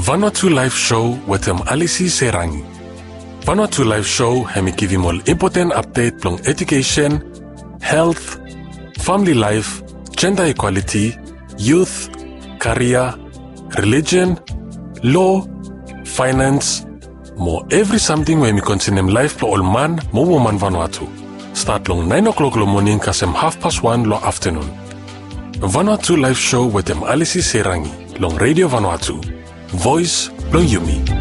Vanuatu Live Show with Alisi Serangi. Vanuatu Live Show hemi give you more important update plong education, health, family life, gender equality, youth, career, religion, law, finance, more every something when we continue life for all man, more woman Vanuatu. Start long 9 o'clock lo morning kasem 1:30 lo afternoon. Vanuatu Live Show with Alisi Serangi, long Radio Vanuatu. Voice long Yumi.